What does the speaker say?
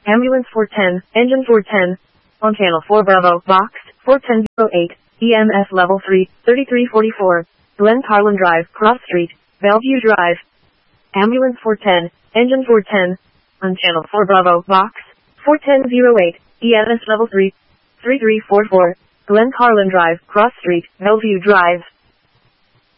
Ambulance 410, Engine 410. On Channel 4 Bravo, Box 4108, EMS Level 3, 3344. Glen Carlin Drive, Cross Street, Bellevue Drive. Ambulance 410, Engine 410. On Channel 4 Bravo, Box 4108, EMS Level 3, 3344. Glen Carlin Drive, Cross Street, Bellevue Drive.